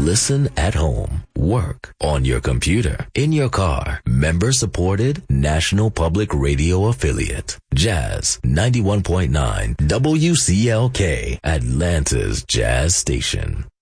Listen at home, work, on your computer, in your car. Member-supported National Public Radio affiliate. Jazz 91.9 WCLK, Atlanta's Jazz Station.